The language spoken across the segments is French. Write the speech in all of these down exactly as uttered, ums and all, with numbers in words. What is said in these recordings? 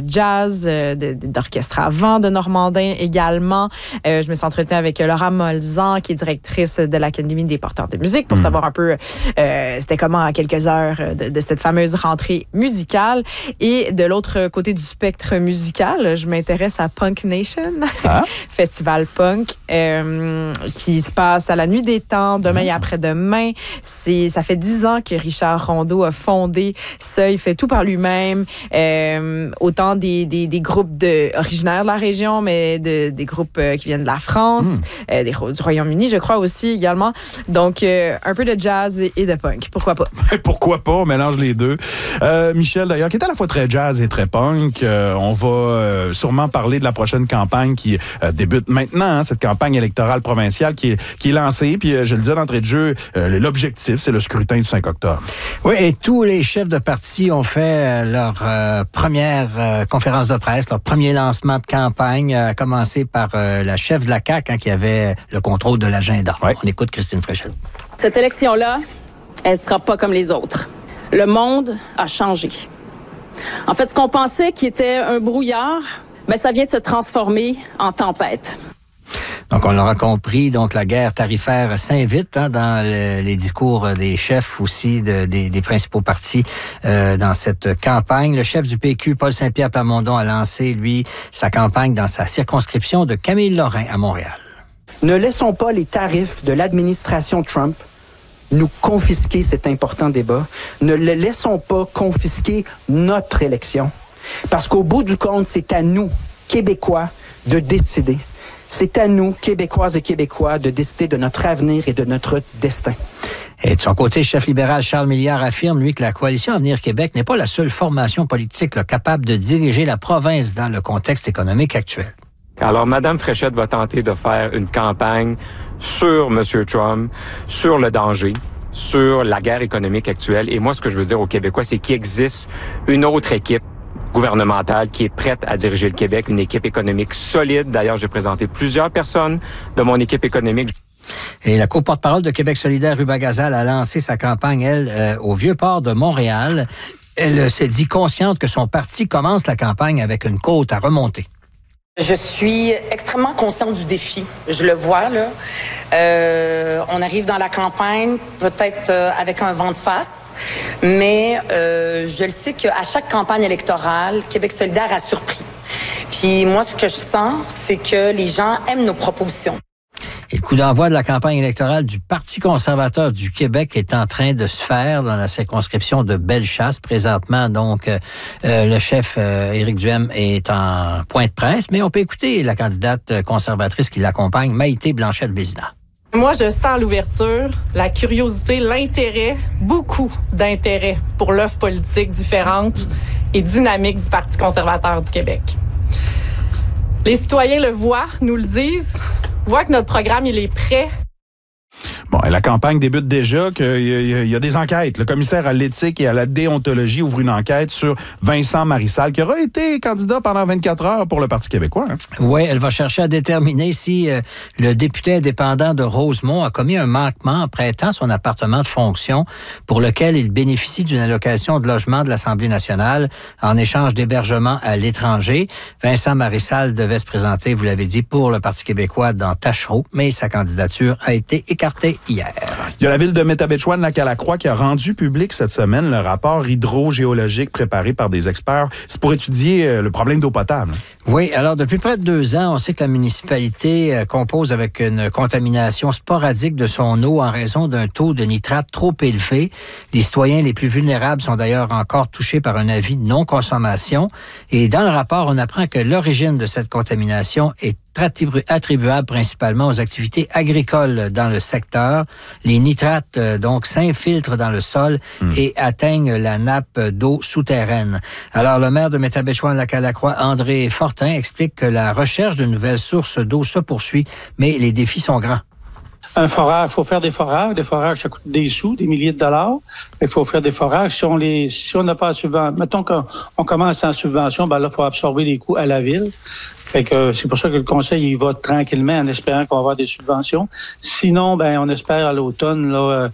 jazz, euh, de, d'orchestre à vent de Normandin également. Euh, je me suis entretenue avec Laura Molzan, qui est directrice de l'Académie des porteurs de musique, pour mmh. savoir un peu euh, c'était comment à quelques heures de, de cette fameuse rentrée musicale. Et de l'autre côté du spectre musical, je m'intéresse à Punk Nation, ah. festival punk, euh, qui se passe à la Nuit des Temps, demain et après-demain. C'est, ça fait dix ans que Richard Rondeau a fondé ça. Il fait tout par lui-même. Euh, autant des, des, des groupes de, originaires de la région, mais de, des groupes euh, qui viennent de la France, mm. euh, des, du Royaume-Uni, je crois aussi également. Donc, euh, un peu de jazz et, et de punk. Pourquoi pas? Pourquoi pas? On mélange les deux. Euh, Michel, d'ailleurs, qui est à la fois très jazz et très punk. Euh, on va euh, sûrement parler de la prochaine campagne qui euh, débute maintenant, hein, cette campagne électorale provinciale qui est, qui est lancée. Puis, euh, je le disais d'entrée de jeu, euh, l'objectif, c'est le scrutin du cinq octobre. Oui, et tous les chefs de parti ont fait leur euh, première euh, conférence de presse, leur premier lancement de campagne, à commencer par euh, la chef de la C A Q, hein, qui avait le contrôle de l'agenda. Ouais. On écoute Christine Fréchette. Cette élection-là, elle ne sera pas comme les autres. Le monde a changé. En fait, ce qu'on pensait qui était un brouillard, ben, ça vient de se transformer en tempête. Donc, on l'aura compris, donc la guerre tarifaire s'invite hein, dans le, les discours des chefs aussi de, des, des principaux partis euh, dans cette campagne. Le chef du P Q, Paul Saint-Pierre Plamondon, a lancé, lui, sa campagne dans sa circonscription de Camille-Lorrain à Montréal. Ne laissons pas les tarifs de l'administration Trump nous confisquer cet important débat. Ne le laissons pas confisquer notre élection. Parce qu'au bout du compte, c'est à nous, Québécois, de décider. C'est à nous, Québécoises et Québécois, de décider de notre avenir et de notre destin. Et de son côté, le chef libéral Charles Milliard affirme, lui, que la Coalition Avenir Québec n'est pas la seule formation politique là, capable de diriger la province dans le contexte économique actuel. Alors, Mme Fréchette va tenter de faire une campagne sur M. Trump, sur le danger, sur la guerre économique actuelle. Et moi, ce que je veux dire aux Québécois, c'est qu'il existe une autre équipe gouvernementale qui est prête à diriger le Québec, une équipe économique solide. D'ailleurs, j'ai présenté plusieurs personnes de mon équipe économique. Et la co-porte-parole de Québec solidaire, Ruba Gazal, a lancé sa campagne, elle, euh, au Vieux-Port de Montréal. Elle euh, s'est dit consciente que son parti commence la campagne avec une côte à remonter. Je suis extrêmement consciente du défi. Je le vois, là. Euh, on arrive dans la campagne, peut-être euh, avec un vent de face, mais euh, je le sais qu'à chaque campagne électorale, Québec solidaire a surpris. Puis moi, ce que je sens, c'est que les gens aiment nos propositions. Et le coup d'envoi de la campagne électorale du Parti conservateur du Québec est en train de se faire dans la circonscription de Bellechasse. Présentement, donc, euh, le chef euh, Éric Duhem est en point de presse, mais on peut écouter la candidate conservatrice qui l'accompagne, Maïté Blanchette-Vézina. Moi, je sens l'ouverture, la curiosité, l'intérêt, beaucoup d'intérêt pour l'offre politique différente et dynamique du Parti conservateur du Québec. Les citoyens le voient, nous le disent, voient que notre programme, il est prêt. Bon, et la campagne débute déjà, qu'il y, a, il y a des enquêtes. Le commissaire à l'éthique et à la déontologie ouvre une enquête sur Vincent Marissal, qui aura été candidat pendant vingt-quatre heures pour le Parti québécois. Hein? Oui, elle va chercher à déterminer si euh, le député indépendant de Rosemont a commis un manquement en prêtant son appartement de fonction pour lequel il bénéficie d'une allocation de logement de l'Assemblée nationale en échange d'hébergement à l'étranger. Vincent Marissal devait se présenter, vous l'avez dit, pour le Parti québécois dans Tachereau, mais sa candidature a été écartée hier. Il y a la ville de Métabetchouan-Lac-à-la-Croix qui a rendu public cette semaine le rapport hydrogéologique préparé par des experts. C'est pour étudier le problème d'eau potable. Oui, alors depuis près de deux ans, on sait que la municipalité compose avec une contamination sporadique de son eau en raison d'un taux de nitrate trop élevé. Les citoyens les plus vulnérables sont d'ailleurs encore touchés par un avis de non-consommation. Et dans le rapport, on apprend que l'origine de cette contamination est attribuable principalement aux activités agricoles dans le secteur. Les nitrates, donc, s'infiltrent dans le sol mmh. et atteignent la nappe d'eau souterraine. Alors, le maire de Métabetchouan-Lac-à-la-Croix, André Fortin, explique que la recherche de nouvelles sources d'eau se poursuit, mais les défis sont grands. un forage, il faut faire des forages. Des forages, ça coûte des sous, des milliers de dollars. Il faut faire des forages. Si on les, si on n'a pas de subvention, mettons qu'on on commence en subvention, ben là, il faut absorber les coûts à la ville. Fait que c'est pour ça que le conseil il va tranquillement en espérant qu'on va avoir des subventions. Sinon, ben on espère à l'automne là.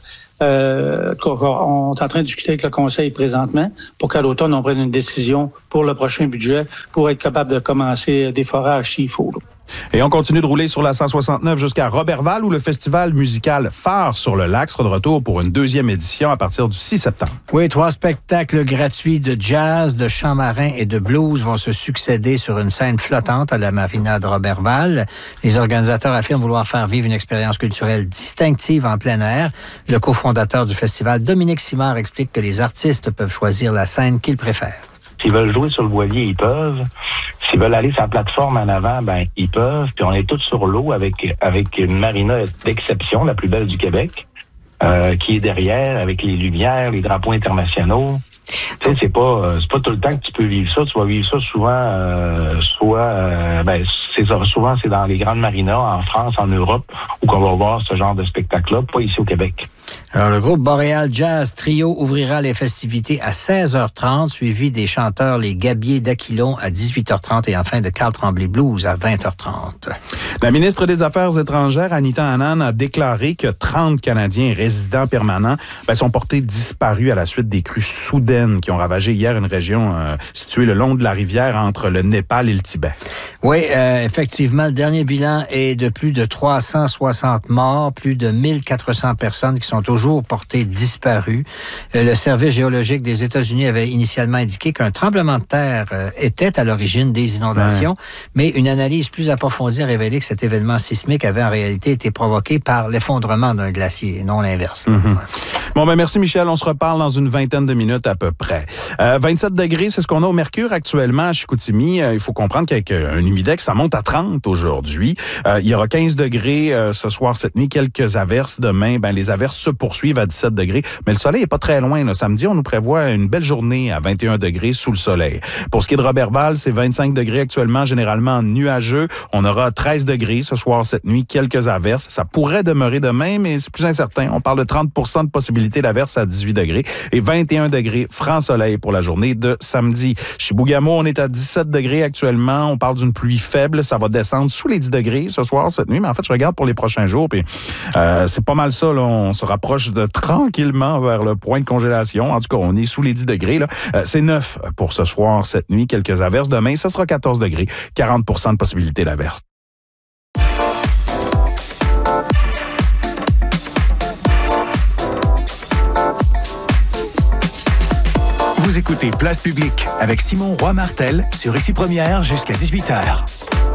Euh, on est en train de discuter avec le conseil présentement pour qu'à l'automne on prenne une décision pour le prochain budget pour être capable de commencer des forages s'il faut. Là. Et on continue de rouler sur la cent soixante-neuf jusqu'à Roberval où le festival musical Phare sur le lac sera de retour pour une deuxième édition à partir du six septembre. Oui, trois spectacles gratuits de jazz, de chant marin et de blues vont se succéder sur une scène flottante à la marina de Roberval. Les organisateurs affirment vouloir faire vivre une expérience culturelle distinctive en plein air. Le cofondateur du festival, Dominique Simard, explique que les artistes peuvent choisir la scène qu'ils préfèrent. S'ils veulent jouer sur le voilier, ils peuvent. S'ils veulent aller sur la plateforme en avant, ben ils peuvent. Puis on est tous sur l'eau avec avec une marina d'exception, la plus belle du Québec, euh, qui est derrière avec les lumières, les drapeaux internationaux. Tu sais, c'est pas c'est pas tout le temps que tu peux vivre ça. Tu vas vivre ça souvent, euh, soit euh, ben c'est souvent c'est dans les grandes marinas en France, en Europe, où qu'on va voir ce genre de spectacle-là, pas ici au Québec. Alors, le groupe Boréal Jazz Trio ouvrira les festivités à seize heures trente, suivi des chanteurs Les Gabiers d'Aquilon à dix-huit heures trente et enfin de Carl Tremblay Blues à vingt heures trente. La ministre des Affaires étrangères, Anita Anand, a déclaré que trente Canadiens résidents permanents ben, sont portés disparus à la suite des crues soudaines qui ont ravagé hier une région euh, située le long de la rivière entre le Népal et le Tibet. Oui, euh, effectivement, le dernier bilan est de plus de trois cent soixante morts, plus de mille quatre cents personnes qui sont toujours portées disparues. Euh, le Service géologique des États-Unis avait initialement indiqué qu'un tremblement de terre euh, était à l'origine des inondations, ouais. mais une analyse plus approfondie a révélé que cet événement sismique avait en réalité été provoqué par l'effondrement d'un glacier, et non l'inverse. Mm-hmm. Bon, ben merci Michel. On se reparle dans une vingtaine de minutes à peu près. Euh, vingt-sept degrés, c'est ce qu'on a au mercure actuellement à Chicoutimi. Euh, il faut comprendre qu'avec un humidex, ça monte à trente aujourd'hui. Euh, il y aura quinze degrés euh, ce soir, cette nuit. Quelques averses demain. Ben, les averses se poursuivent à dix-sept degrés. Mais le soleil est pas très loin. Là. Samedi, on nous prévoit une belle journée à vingt et un degrés sous le soleil. Pour ce qui est de Roberval, c'est vingt-cinq degrés actuellement, généralement nuageux. On aura treize degrés ce soir, cette nuit. Quelques averses. Ça pourrait demeurer demain, mais c'est plus incertain. On parle de trente pour cent de possibilité d'averses à dix-huit degrés et vingt et un degrés franc soleil pour la journée de samedi. Chez Bougamau, on est à dix-sept degrés actuellement. On parle d'une pluie faible. Ça va descendre sous les dix degrés ce soir, cette nuit. Mais en fait, je regarde pour les prochains jours. Puis euh, c'est pas mal ça. Là. On se rapproche de tranquillement vers le point de congélation. En tout cas, on est sous les dix degrés. Là. Euh, c'est neuf pour ce soir, cette nuit. Quelques averses. Demain, ça sera quatorze degrés. quarante pour cent de possibilité d'averse. Vous écoutez Place Publique avec Simon Roy-Martel sur Ici Première jusqu'à dix-huit heures.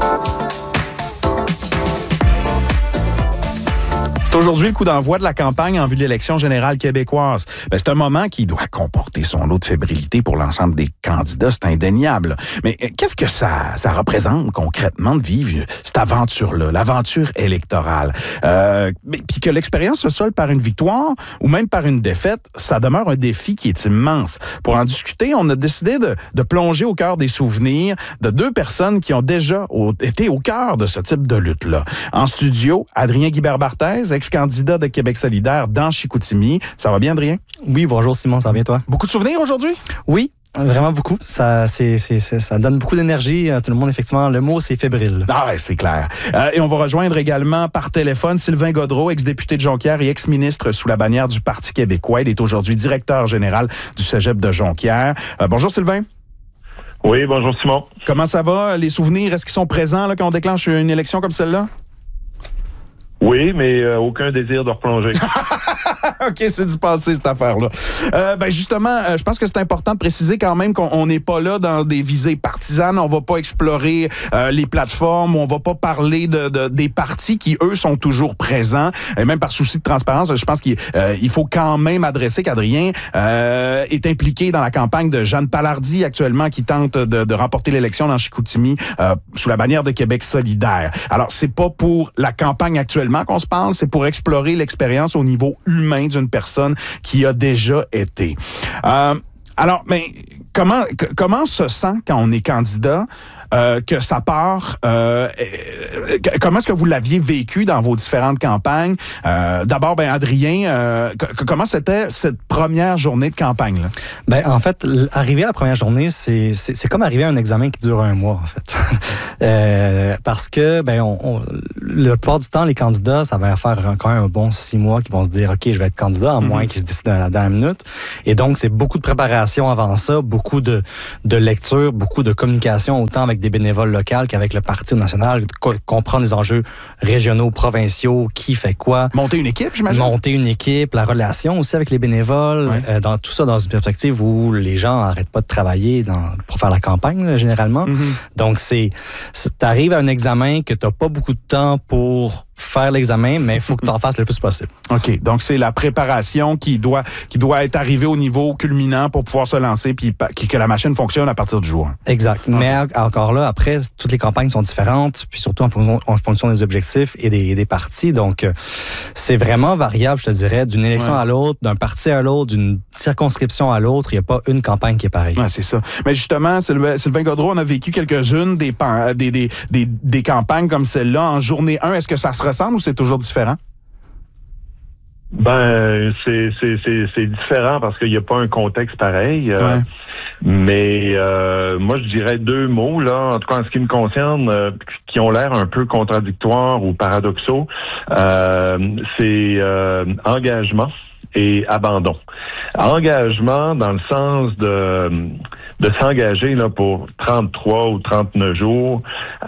C'est aujourd'hui le coup d'envoi de la campagne en vue de l'élection générale québécoise. Ben, c'est un moment qui doit comporter son lot de fébrilité pour l'ensemble des candidats, c'est indéniable. Mais qu'est-ce que ça, ça représente concrètement de vivre cette aventure-là, l'aventure électorale? Euh, puis que l'expérience se solde par une victoire ou même par une défaite, ça demeure un défi qui est immense. Pour en discuter, on a décidé de, de plonger au cœur des souvenirs de deux personnes qui ont déjà au, été au cœur de ce type de lutte-là. En studio, Adrien Guibert-Barthez, ex-candidat de Québec solidaire dans Chicoutimi. Ça va bien, Adrien? Oui, bonjour Simon, ça va bien toi? Beaucoup de souvenirs aujourd'hui? Oui, vraiment beaucoup. Ça, c'est, c'est, c'est, ça donne beaucoup d'énergie. Tout le monde, effectivement, le mot, c'est fébrile. Ah ouais, c'est clair. Euh, et on va rejoindre également par téléphone Sylvain Gaudreault, ex-député de Jonquière et ex-ministre sous la bannière du Parti québécois. Il est aujourd'hui directeur général du Cégep de Jonquière. Euh, bonjour Sylvain. Oui, bonjour Simon. Comment ça va? Les souvenirs, est-ce qu'ils sont présents là, quand on déclenche une élection comme celle-là? Oui, mais euh, aucun désir de replonger. OK, c'est du passé, cette affaire-là. Euh, ben justement, euh, je pense que c'est important de préciser quand même qu'on n'est pas là dans des visées partisanes. On va pas explorer euh, les plateformes. On va pas parler de, de des partis qui, eux, sont toujours présents. Et même par souci de transparence, je pense qu'il euh, il faut quand même adresser qu'Adrien euh, est impliqué dans la campagne de Jeanne Palardy actuellement qui tente de, de remporter l'élection dans Chicoutimi euh, sous la bannière de Québec solidaire. Alors, c'est pas pour la campagne actuelle qu'on se parle, c'est pour explorer l'expérience au niveau humain d'une personne qui a déjà été. Euh, Alors, mais comment, comment on se sent quand on est candidat? Euh, que ça part. Euh, euh, comment est-ce que vous l'aviez vécu dans vos différentes campagnes? Euh, d'abord, ben Adrien, euh, c- comment c'était cette première journée de campagne? Là? Ben, en fait, arriver à la première journée, c'est, c'est, c'est comme arriver à un examen qui dure un mois, en fait. euh, parce que, ben, on, on, le plupart du temps, les candidats, ça va faire quand même un bon six mois qu'ils vont se dire, OK, je vais être candidat, à moins mm-hmm. qu'ils se décident à la dernière minute. Et donc, c'est beaucoup de préparation avant ça, beaucoup de, de lecture, beaucoup de communication, autant avec des bénévoles locaux qu'avec le Parti national, co- comprendre les enjeux régionaux, provinciaux, qui fait quoi. Monter une équipe, j'imagine? Monter une équipe, la relation aussi avec les bénévoles, ouais. euh, dans tout ça dans une perspective où les gens n'arrêtent pas de travailler dans, pour faire la campagne, là, généralement. Mm-hmm. Donc, c'est, c'est t'arrives à un examen que tu n'as pas beaucoup de temps pour faire l'examen, mais il faut que tu en fasses le plus possible. OK. Donc, c'est la préparation qui doit, qui doit être arrivée au niveau culminant pour pouvoir se lancer puis que la machine fonctionne à partir du jour. Exact. Okay. Mais encore là, après, toutes les campagnes sont différentes, puis surtout en fonction, en fonction des objectifs et des, des partis. Donc, c'est vraiment variable, je te dirais, d'une élection ouais. à l'autre, d'un parti à l'autre, d'une circonscription à l'autre. Il n'y a pas une campagne qui est pareille. Ouais, c'est ça. Mais justement, Sylvain, Sylvain Gaudreault, on a vécu quelques-unes des, des, des, des, des campagnes comme celle-là en journée un. Est-ce que ça se ressemble ou c'est toujours différent? Ben, c'est, c'est, c'est, c'est différent parce qu'il n'y a pas un contexte pareil. Euh, ouais. Mais euh, moi, je dirais deux mots, là, en tout cas en ce qui me concerne, euh, qui ont l'air un peu contradictoires ou paradoxaux. Euh, c'est euh, engagement et abandon. Engagement dans le sens de, de s'engager là pour trente-trois ou trente-neuf jours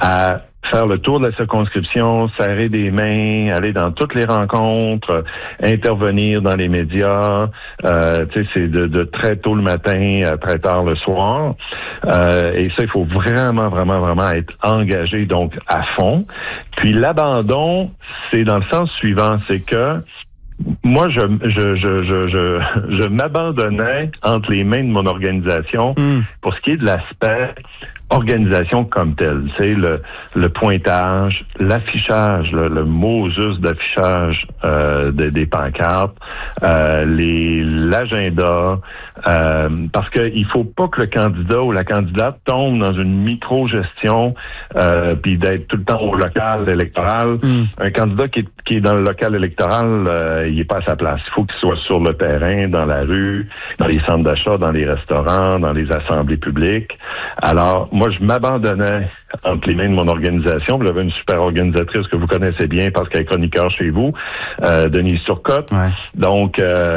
à faire le tour de la circonscription, serrer des mains, aller dans toutes les rencontres, intervenir dans les médias. Euh, tu sais, c'est de, de très tôt le matin à très tard le soir. Euh, et ça, il faut vraiment, vraiment, vraiment être engagé, donc à fond. Puis l'abandon, c'est dans le sens suivant, c'est que moi, je, je, je, je, je, je m'abandonnais entre les mains de mon organisation mmh. pour ce qui est de l'aspect organisation comme telle. C'est le, le pointage, l'affichage, le, le Moses d'affichage euh, de, des pancartes, euh, les l'agenda, euh, parce que il faut pas que le candidat ou la candidate tombe dans une micro-gestion euh, puis d'être tout le temps au local électoral. Mm. Un candidat qui est, qui est dans le local électoral, euh, il est pas à sa place. Il faut qu'il soit sur le terrain, dans la rue, dans les centres d'achat, dans les restaurants, dans les assemblées publiques. Alors, moi, je m'abandonnais entre les mains de mon organisation. J'avais une super organisatrice que vous connaissez bien parce qu'elle est chroniqueur chez vous, euh, Denise Turcotte. Ouais. Donc,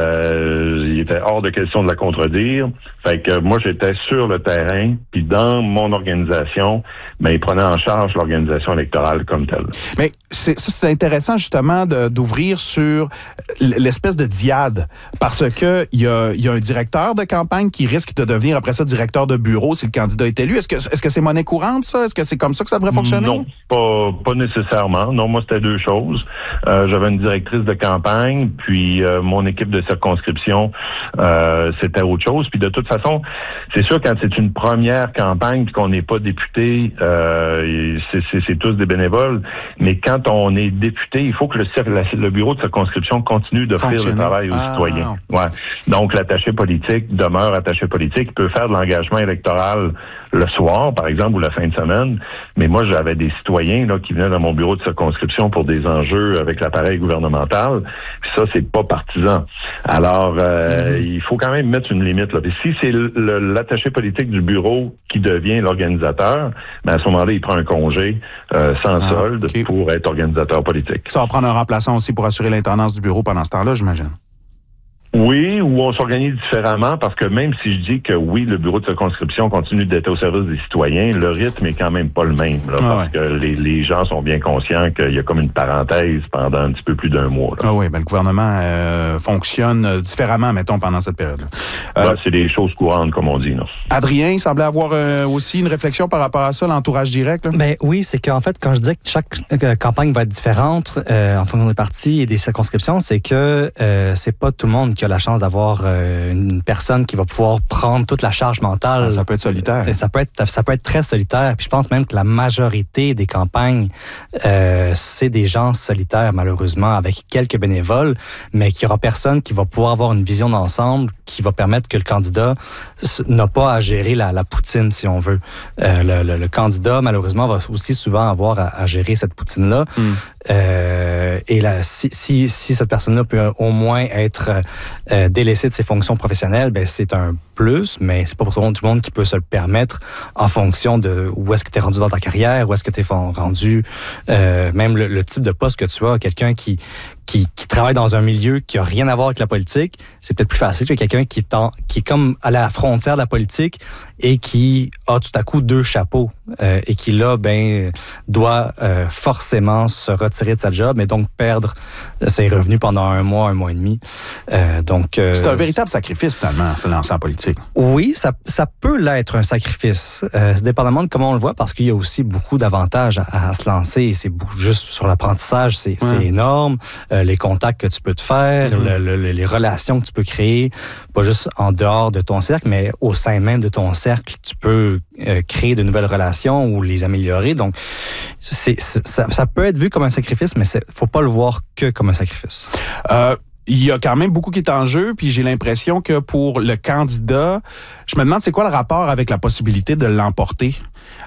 euh, il était hors de question de la contredire. Fait que moi, j'étais sur le terrain, puis dans mon organisation, ben, il prenait en charge l'organisation électorale comme telle. Mais c'est, ça, c'est intéressant justement de, d'ouvrir sur l'espèce de diade, parce que il y a, y a un directeur de campagne qui risque de devenir après ça directeur de bureau si le candidat est élu. Est-ce que, est-ce que c'est monnaie courante, ça? Est-ce que c'est comme ça que ça devrait fonctionner? Non, pas, pas nécessairement. Non, moi, c'était deux choses. Euh, j'avais une directrice de campagne, puis euh, mon équipe de circonscription, euh, c'était autre chose. Puis de toute façon, c'est sûr, quand c'est une première campagne, puis qu'on n'est pas député, euh, c'est, c'est, c'est tous des bénévoles, mais quand on est député, il faut que le, le bureau de circonscription continue d'offrir le travail aux ah, citoyens. Ouais. Donc, l'attaché politique demeure attaché politique, il peut faire de l'engagement électoral le soir, par exemple, ou la fin de semaine. Mais moi, j'avais des citoyens là qui venaient dans mon bureau de circonscription pour des enjeux avec l'appareil gouvernemental. Puis ça, c'est pas partisan. Alors, euh, mmh. il faut quand même mettre une limite. Là. Puis si c'est le, le, l'attaché politique du bureau qui devient l'organisateur, ben à ce moment-là, il prend un congé euh, sans ah, solde okay. pour être organisateur politique. Ça va prendre un remplaçant aussi pour assurer l'intendance du bureau pendant ce temps-là, j'imagine. Oui, ou on s'organise différemment parce que même si je dis que oui, le bureau de circonscription continue d'être au service des citoyens, le rythme est quand même pas le même. Là, ah parce ouais. que les, les gens sont bien conscients qu'il y a comme une parenthèse pendant un petit peu plus d'un mois. Là. Ah oui, ben le gouvernement euh, fonctionne différemment, mettons, pendant cette période-là. Euh, ouais, c'est des choses courantes, comme on dit. Non? Adrien, il semblait avoir euh, aussi une réflexion par rapport à ça, l'entourage direct. Là. Ben oui, c'est qu'en fait, quand je dis que chaque euh, campagne va être différente euh, en fonction des partis et des circonscriptions, c'est que euh, c'est pas tout le monde qui a la chance d'avoir d'avoir euh, une personne qui va pouvoir prendre toute la charge mentale. Ah, ça peut être solitaire. Ça peut être, ça peut être très solitaire. Puis je pense même que la majorité des campagnes, euh, c'est des gens solitaires, malheureusement, avec quelques bénévoles, mais qu'il n'y aura personne qui va pouvoir avoir une vision d'ensemble qui va permettre que le candidat n'a pas à gérer la, la poutine, si on veut. Euh, le, le, le candidat, malheureusement, va aussi souvent avoir à, à gérer cette poutine-là. Mm. Euh, et là, si, si, si cette personne-là peut au moins être euh, délaissée de ses fonctions professionnelles, ben c'est un plus, mais c'est pas pour tout le monde qui peut se le permettre en fonction de où est-ce que tu es rendu dans ta carrière, où est-ce que tu es rendu, euh, même le, le type de poste que tu as. Quelqu'un qui, qui, qui travaille dans un milieu qui a rien à voir avec la politique, c'est peut-être plus facile que quelqu'un qui est, en, qui est comme à la frontière de la politique et qui a tout à coup deux chapeaux euh, et qui là, ben, doit euh, forcément se retirer de sa job et donc perdre ses revenus pendant un mois, un mois et demi. Euh, donc euh, c'est un véritable sacrifice finalement, se lancer en politique. Oui, ça, ça peut l'être un sacrifice. Euh, c'est dépendamment de comment on le voit parce qu'il y a aussi beaucoup d'avantages à, à se lancer. C'est juste sur l'apprentissage, c'est, ouais. c'est énorme. Euh, les contacts que tu peux te faire, mm-hmm. le, le, les relations que tu peux créer, pas juste en dehors de ton cercle, mais au sein même de ton cercle, tu peux euh, créer de nouvelles relations ou les améliorer. Donc, c'est, c'est, ça, ça peut être vu comme un sacrifice, mais il ne faut pas le voir que comme un sacrifice. Euh, il y a quand même beaucoup qui est en jeu, puis j'ai l'impression que pour le candidat, je me demande c'est quoi le rapport avec la possibilité de l'emporter.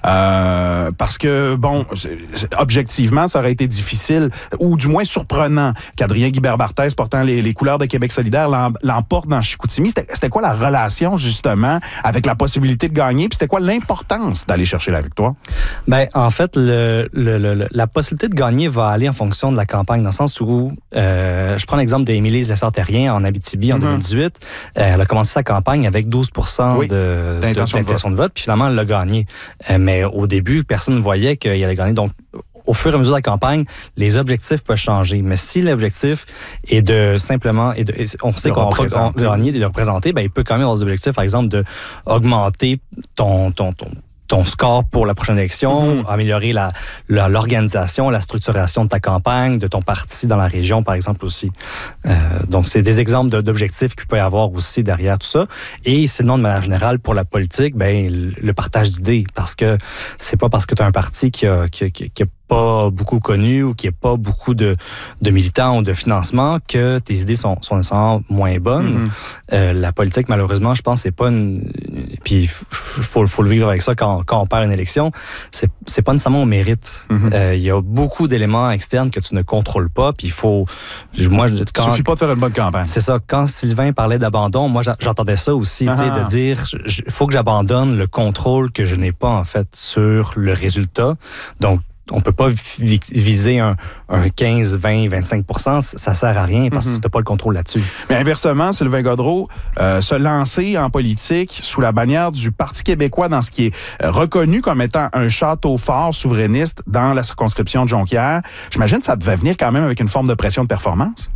Euh, parce que, bon, objectivement, ça aurait été difficile, ou du moins surprenant, qu'Adrien Guibert-Barthès, portant les, les couleurs de Québec solidaire, l'emporte dans Chicoutimi. C'était, c'était quoi la relation, justement, avec la possibilité de gagner? Puis c'était quoi l'importance d'aller chercher la victoire? Bien, en fait, le, le, le, la possibilité de gagner va aller en fonction de la campagne, dans le sens où, euh, je prends l'exemple d'Émilie Lessard-Terrien en Abitibi en mm-hmm. deux mille dix-huit. Euh, elle a commencé sa campagne avec douze pour cent oui, de, d'intention, de, d'intention de, vote. de vote, puis finalement, elle l'a gagné. Euh, mais au début, personne ne voyait qu'il allait gagner. Donc, au fur et à mesure de la campagne, les objectifs peuvent changer. Mais si l'objectif est de simplement, et de, et on sait de qu'on va gagner, de le représenter, ben, il peut quand même avoir des objectifs, par exemple, d'augmenter ton, ton, ton, ton score pour la prochaine élection, mm-hmm. améliorer la, la, l'organisation, la structuration de ta campagne, de ton parti dans la région, par exemple, aussi. Euh, donc, c'est des exemples de, d'objectifs qu'il peut y avoir aussi derrière tout ça. Et sinon, de manière générale, pour la politique, ben, le, le partage d'idées. Parce que c'est pas parce que tu as un parti qui a, qui, qui, qui a pas beaucoup connu ou qui n'a pas beaucoup de, de militants ou de financement que tes idées sont, sont nécessairement moins bonnes. Mm-hmm. Euh, la politique, malheureusement, je pense, c'est pas une... Puis il faut, faut le vivre avec ça quand, quand on perd une élection. C'est, c'est pas nécessairement au mérite. Il mm-hmm. euh, y a beaucoup d'éléments externes que tu ne contrôles pas. Puis il faut... Moi, quand, il suffit pas de faire une bonne campagne. C'est ça. Quand Sylvain parlait d'abandon, moi, j'entendais ça aussi, uh-huh. de dire, il faut que j'abandonne le contrôle que je n'ai pas, en fait, sur le résultat. Donc, on peut pas viser un, un quinze, vingt, vingt-cinq pour cent, ça sert à rien parce mm-hmm. que tu n'as pas le contrôle là-dessus. Mais inversement, Sylvain Gaudreault, euh, se lancer en politique sous la bannière du Parti québécois dans ce qui est reconnu comme étant un château fort souverainiste dans la circonscription de Jonquière, j'imagine que ça devait venir quand même avec une forme de pression de performance?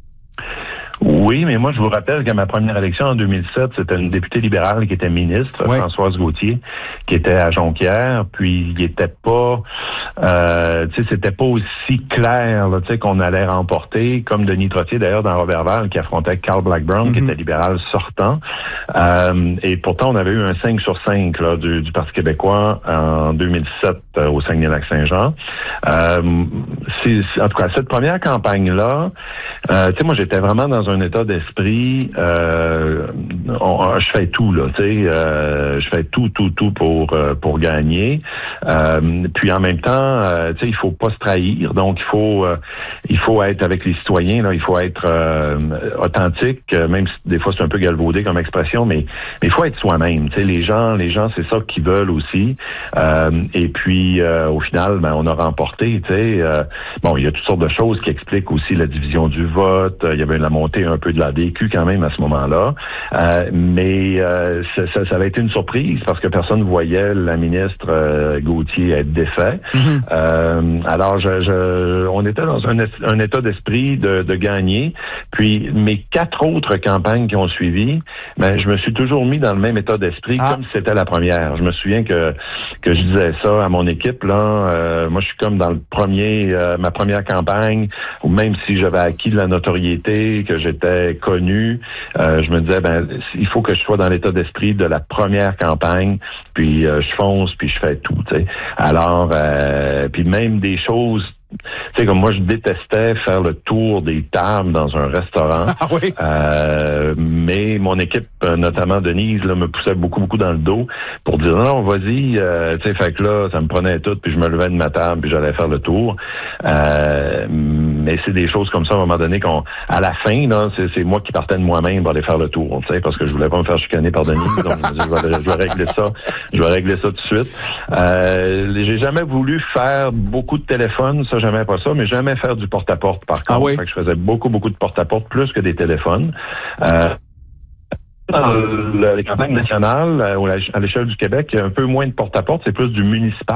Oui, mais moi, je vous rappelle qu'à ma première élection en deux mille sept, c'était une députée libérale qui était ministre, oui. Françoise Gauthier, qui était à Jonquière, puis il était pas... Euh, tu sais, c'était pas aussi clair, tu sais, qu'on allait remporter, comme Denis Trottier, d'ailleurs, dans Robertval, qui affrontait Carl Blackburn, mm-hmm. qui était libéral sortant. Euh, et pourtant, on avait eu un cinq sur cinq là, du, du Parti québécois en deux mille sept euh, au Saguenay-Lac-Saint-Jean. Euh, c'est, c'est, en tout cas, cette première campagne-là, euh, tu sais, moi, j'étais vraiment dans un état d'esprit, euh, on, je fais tout, là, tu sais, euh, je fais tout, tout, tout pour, euh, pour gagner. Euh, puis en même temps, Euh, tu sais, il faut pas se trahir, donc il faut euh, il faut être avec les citoyens, là, il faut être euh, authentique, euh, même si des fois c'est un peu galvaudé comme expression, mais mais il faut être soi-même. Tu sais, les gens, les gens, c'est ça qu'ils veulent aussi. Euh, et puis euh, au final, ben on a remporté. Tu sais, euh, bon, il y a toutes sortes de choses qui expliquent aussi la division du vote. Il y avait la montée un peu de la D Q quand même à ce moment-là, euh, mais euh, ça, ça, ça avait été une surprise parce que personne ne voyait la ministre euh, Gauthier être défait. Mm-hmm. Euh, alors, je, je, on était dans un, un état d'esprit de, de gagner. Puis, mes quatre autres campagnes qui ont suivi, ben, je me suis toujours mis dans le même état d'esprit ah. comme si c'était la première. Je me souviens que que je disais ça à mon équipe. Là, euh, moi, je suis comme dans le premier, euh, ma première campagne, où même si j'avais acquis de la notoriété, que j'ai j'étais connu, euh, je me disais, ben, il faut que je sois dans l'état d'esprit de la première campagne, puis euh, je fonce, puis je fais tout, tu sais. Alors, euh, puis même des choses, tu sais, comme moi, je détestais faire le tour des tables dans un restaurant. Ah oui? Euh, mais mon équipe, notamment Denise, là, me poussait beaucoup, beaucoup dans le dos pour dire non, vas-y, euh, tu sais, fait que là, ça me prenait tout, puis je me levais de ma table, puis j'allais faire le tour. Euh, mais c'est des choses comme ça, à un moment donné, qu'on, à la fin, là, c'est, c'est moi qui partais de moi-même pour aller faire le tour, tu sais, parce que je voulais pas me faire chicaner par Denise. Donc, je, je, vais, je vais régler ça. Je vais régler ça tout de suite. Euh, j'ai jamais voulu faire beaucoup de téléphone, ça, j'aimais pas ça, mais jamais faire du porte-à-porte, par contre. Ah oui? Fait que je faisais beaucoup, beaucoup de porte-à-porte, plus que des téléphones. Euh, dans le, les campagnes nationales, à l'échelle du Québec, il y a un peu moins de porte-à-porte, c'est plus du municipal.